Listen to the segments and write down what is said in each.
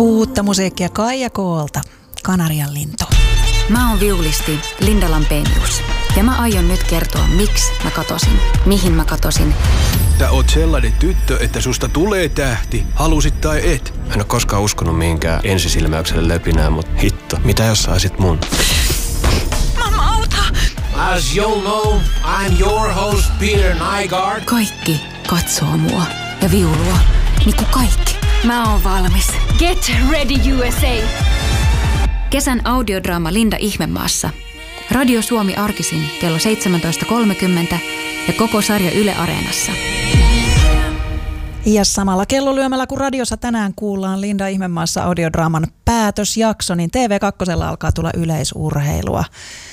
Uutta musiikkia Kaija Koolta, Kanarian lintu. Mä oon viulisti Linda Lampenius ja mä aion nyt kertoa, miksi mä katosin, mihin mä katosin. Sä oot sellainen tyttö, että susta tulee tähti, halusit tai et. Mä en oo koskaan uskonut mihinkään ensisilmäykselle löpinää, mutta hitto, mitä jos saisit mun? Mamma, auta! As you'll know, I'm your host Peter Nygaard. Kaikki katsoo mua ja viulua, niinku kaikki. Mä oon valmis. Get ready USA! Kesän audiodraama Linda Ihmemaassa. Radio Suomi arkisin kello 17.30 ja koko sarja Yle Areenassa. Ja samalla kellolyömällä kuin radiossa tänään kuullaan Linda Ihmemaassa audiodraaman päätösjakso, niin TV2 alkaa tulla yleisurheilua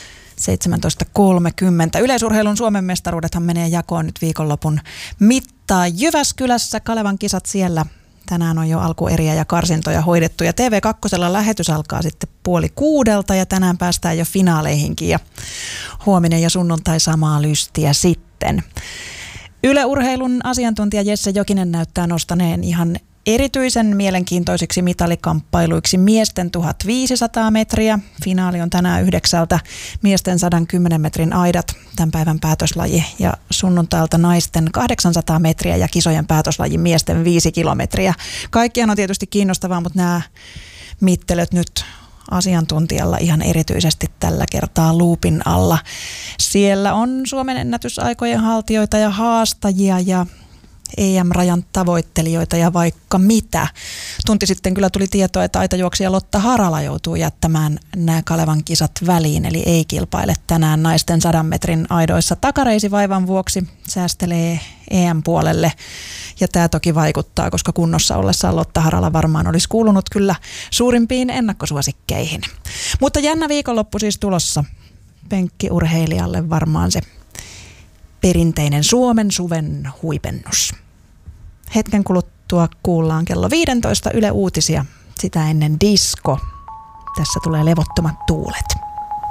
17.30. Yleisurheilun Suomen mestaruudethan menee jakoon nyt viikonlopun mittaan. Jyväskylässä Kalevan kisat siellä. Tänään on jo alkueriä ja karsintoja hoidettu ja TV2 lähetys alkaa sitten 5:30 ja tänään päästään jo finaaleihinkin ja huominen ja sunnuntai samaa lystiä sitten. Yle Urheilun asiantuntija Jesse Jokinen näyttää nostaneen ihan erityisen mielenkiintoisiksi mitalikamppailuiksi miesten 1500 metriä. Finaali on tänään 9. Miesten 110 metrin aidat, tämän päivän päätöslaji, ja sunnuntailta naisten 800 metriä ja kisojen päätöslaji miesten 5 kilometriä. Kaikkiaan on tietysti kiinnostavaa, mutta nämä mittelöt nyt asiantuntijalla ihan erityisesti tällä kertaa luupin alla. Siellä on Suomen ennätysaikojen haltijoita ja haastajia ja EM-rajan tavoittelijoita ja vaikka mitä. Tunti sitten kyllä tuli tietoa, että aitajuoksija Lotta Harala joutuu jättämään nämä Kalevan kisat väliin, eli ei kilpaile tänään naisten 100 metrin aidoissa takareisivaivan vuoksi, säästelee EM-puolelle. Ja tämä toki vaikuttaa, koska kunnossa ollessaan Lotta Harala varmaan olisi kuulunut kyllä suurimpiin ennakkosuosikkeihin. Mutta jännä viikonloppu siis tulossa penkkiurheilijalle, varmaan se perinteinen Suomen suven huipennus. Hetken kuluttua kuullaan kello 15 Yle Uutisia, sitä ennen disko. Tässä tulee Levottomat tuulet.